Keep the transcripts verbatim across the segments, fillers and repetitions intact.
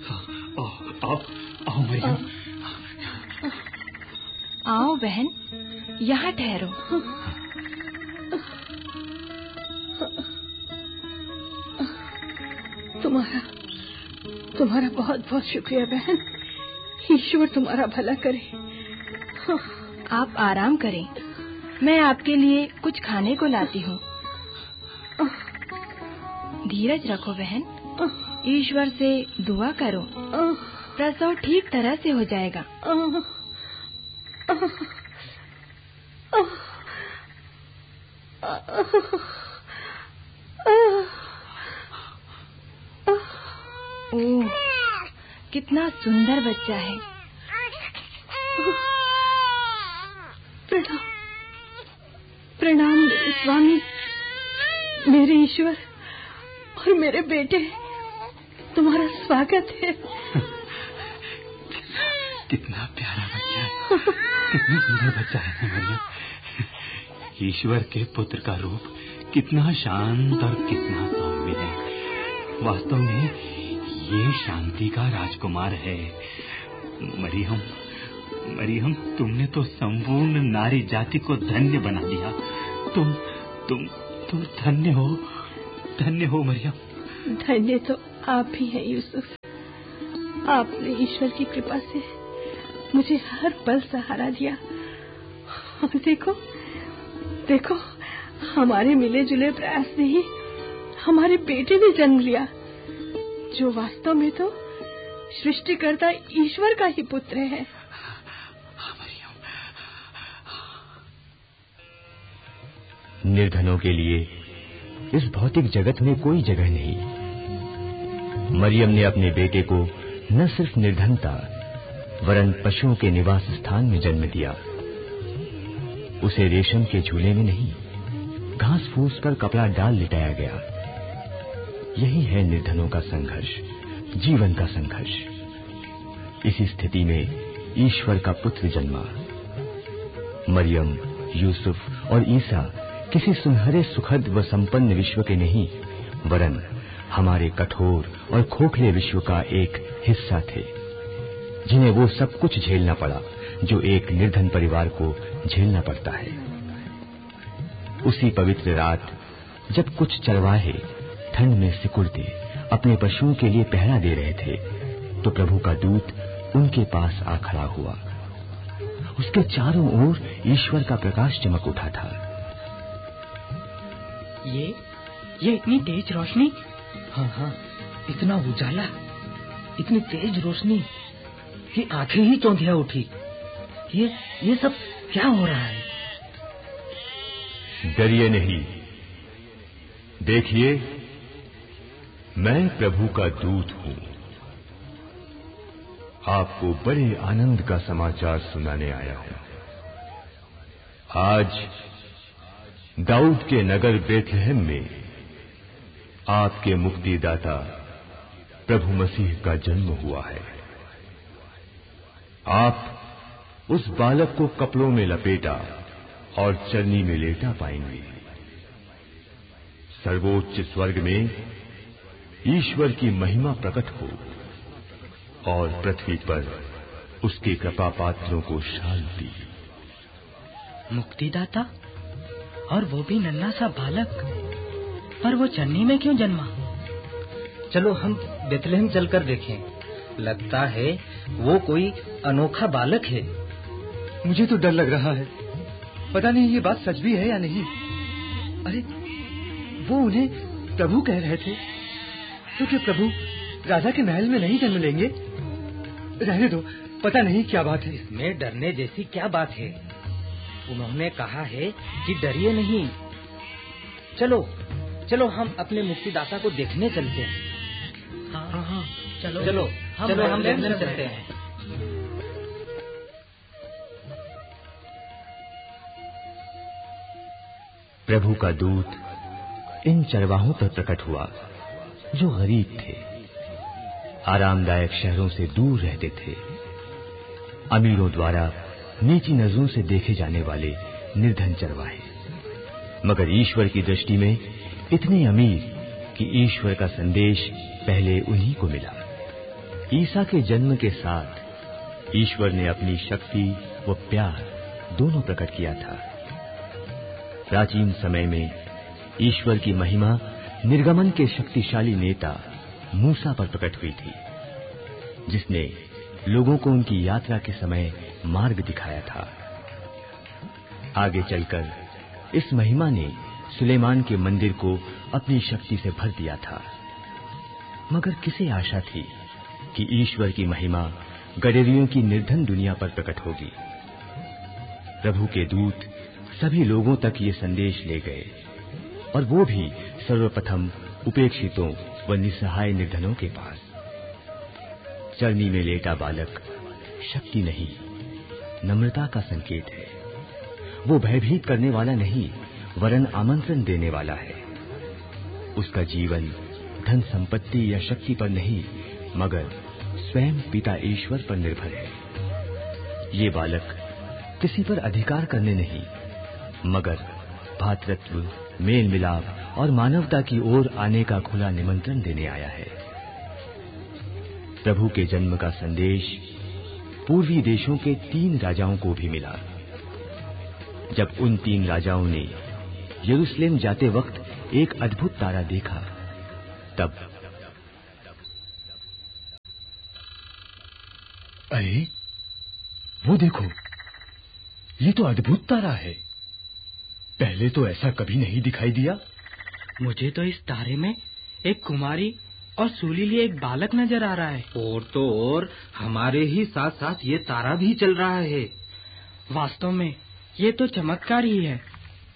आओ आओ आओ मरियम। आओ बहन, यहाँ ठहरो। तुम्हारा तुम्हारा बहुत बहुत शुक्रिया बहन। ईश्वर तुम्हारा भला करे। आप आराम करें, मैं आपके लिए कुछ खाने को लाती हूँ। धीरज रखो बहन, ईश्वर से दुआ करो, प्रसव ठीक तरह से हो जाएगा। ओह, कितना सुंदर बच्चा है। प्रणाम प्रणाम मेरे स्वामी, मेरे ईश्वर और मेरे बेटे, तुम्हारा स्वागत है। कितना प्यारा बच्चा है, कितना सुंदर बच्चा है मरियम। ईश्वर के पुत्र का रूप कितना शांत और कितना सौम्य है। वास्तव में ये शांति का राजकुमार है। मरियम, मरियम, तुमने तो संपूर्ण नारी जाति को धन्य बना दिया। तुम तुम तुम धन्य हो, धन्य हो मरियम। धन्य तो आप ही हैं यूसुफ। आपने ईश्वर की कृपा से मुझे हर पल सहारा दिया। और देखो देखो, हमारे मिले जुले प्रयास से ही हमारे बेटे ने जन्म लिया, जो वास्तव में तो सृष्टिकर्ता ईश्वर का ही पुत्र है। निर्धनों के लिए इस भौतिक जगत में कोई जगह नहीं। मरियम ने अपने बेटे को न सिर्फ निर्धनता वरन पशुओं के निवास स्थान में जन्म दिया। उसे रेशम के झूले में नहीं, घास फूस पर कपड़ा डाल लिटाया गया। यही है निर्धनों का संघर्ष, जीवन का संघर्ष। इसी स्थिति में ईश्वर का पुत्र जन्मा। मरियम, यूसुफ और ईसा किसी सुनहरे सुखद व संपन्न विश्व के नहीं, वरन हमारे कठोर और खोखले विश्व का एक हिस्सा थे, जिन्हें वो सब कुछ झेलना पड़ा जो एक निर्धन परिवार को झेलना पड़ता है। उसी पवित्र रात जब कुछ चरवाहे ठंड में सिकुड़ते अपने पशुओं के लिए पहरा दे रहे थे, तो प्रभु का दूत उनके पास आ खड़ा हुआ। उसके चारों ओर ईश्वर का प्रकाश चमक उठा था। ये ये इतनी तेज रोशनी, हाँ हाँ, इतना उजाला, इतनी तेज रोशनी कि आंखें ही चौंधिया उठी। ये ये सब क्या हो रहा है? डरिए नहीं, देखिए, मैं प्रभु का दूत हूँ। आपको बड़े आनंद का समाचार सुनाने आया हूँ। आज दाऊद के नगर बेथलेहम में आपके मुक्तिदाता प्रभु मसीह का जन्म हुआ है। आप उस बालक को कपड़ों में लपेटा और चरनी में लेटा पाएंगे। सर्वोच्च स्वर्ग में ईश्वर की महिमा प्रकट हो और पृथ्वी पर उसके कृपा पात्रों को शांति। मुक्तिदाता, और वो भी नन्हा सा बालक, पर वो चन्नी में क्यों जन्मा? चलो हम बेथलेहम चलकर देखें। लगता है वो कोई अनोखा बालक है। मुझे तो डर लग रहा है, पता नहीं ये बात सच भी है या नहीं। अरे, वो उन्हें प्रभु कह रहे थे, तो क्या प्रभु राजा के महल में नहीं जन्म लेंगे? रहने दो, पता नहीं क्या बात है। इसमें डरने जैसी क्या बात है? उन्होंने कहा है कि डरिए नहीं। चलो चलो हम अपने मुक्तिदाता को देखने चलते हैं। हाँ हाँ, हाँ चलो चलो हम चलो हम देखने चलते हैं। प्रभु का दूत इन चरवाहों पर प्रकट हुआ जो गरीब थे, आरामदायक शहरों से दूर रहते थे, अमीरों द्वारा नीची नजरों से देखे जाने वाले निर्धन चरवाहे। मगर ईश्वर की दृष्टि में इतने अमीर कि ईश्वर का संदेश पहले उन्हीं को मिला। ईसा के जन्म के साथ ईश्वर ने अपनी शक्ति व प्यार दोनों प्रकट किया था। प्राचीन समय में ईश्वर की महिमा निर्गमन के शक्तिशाली नेता मूसा पर प्रकट हुई थी, जिसने लोगों को उनकी यात्रा के समय मार्ग दिखाया था। आगे चलकर इस महिमा ने सुलेमान के मंदिर को अपनी शक्ति से भर दिया था, मगर किसे आशा थी कि ईश्वर की महिमा गडेरियों की निर्धन दुनिया पर प्रकट होगी। प्रभु के दूत सभी लोगों तक ये संदेश ले गए, और वो भी सर्वप्रथम उपेक्षितों व निसहाय निर्धनों के पास। चरनी में लेटा बालक शक्ति नहीं, नम्रता का संकेत है। वो भयभीत करने वाला नहीं, वरन आमंत्रण देने वाला है। उसका जीवन धन संपत्ति या शक्ति पर नहीं, मगर स्वयं पिता ईश्वर पर निर्भर है। ये बालक किसी पर अधिकार करने नहीं, मगर भातृत्व, मेल मिलाप और मानवता की ओर आने का खुला निमंत्रण देने आया है। प्रभु के जन्म का संदेश पूर्वी देशों के तीन राजाओं को भी मिला। जब उन तीन राजाओं ने यरूशलेम जाते वक्त एक अद्भुत तारा देखा, तब अरे वो देखो, ये तो अद्भुत तारा है। पहले तो ऐसा कभी नहीं दिखाई दिया। मुझे तो इस तारे में एक कुमारी और सूली लिए एक बालक नजर आ रहा है। और तो और हमारे ही साथ साथ ये तारा भी चल रहा है। वास्तव में ये तो चमत्कार ही है।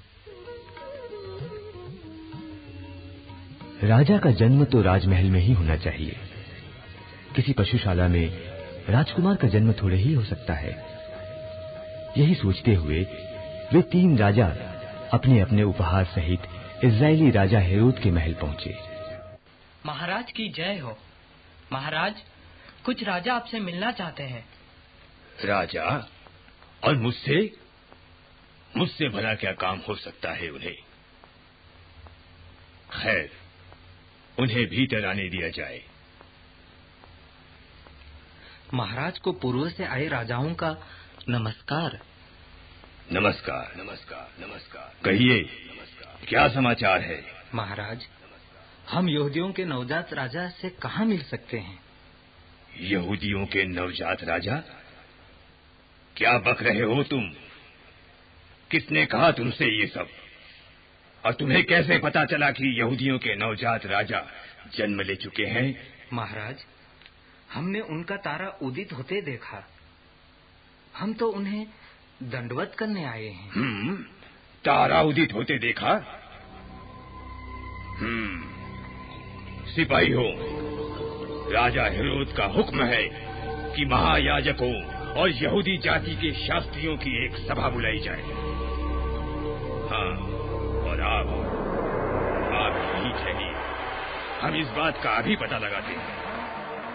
राजा का जन्म तो राजमहल में ही होना चाहिए। किसी पशुशाला में राजकुमार का जन्म थोड़े ही हो सकता है। यही सोचते हुए वे तीन राजा अपने अपने उपहार सहित इजरायली राजा हेरोद के महल पहुंचे। महाराज की जय हो। महाराज, कुछ राजा आपसे मिलना चाहते हैं। राजा? और मुझसे? मुझसे भला क्या काम हो सकता है उन्हें? खैर, उन्हें भीतर आने दिया जाए। महाराज को पूर्व से आए राजाओं का नमस्कार। नमस्कार, नमस्कार, नमस्कार। कहिए, क्या समाचार है? महाराज, हम यहूदियों के नवजात राजा से कहाँ मिल सकते हैं? यहूदियों के नवजात राजा? क्या बक रहे हो तुम? किसने कहा तुमसे ये सब? और तुम्हें कैसे पता चला कि यहूदियों के नवजात राजा जन्म ले चुके हैं? महाराज, हमने उनका तारा उदित होते देखा। हम तो उन्हें दंडवत करने आए हैं। हम्म, तारा उदित होते देखा? हम्म, सिपाही हो, राजा हेरोद का हुक्म है कि महायाजकों और यहूदी जाति के शास्त्रियों की एक सभा बुलाई जाए। हाँ, और आप आप यही ठहरिए, हम इस बात का अभी पता लगाते हैं।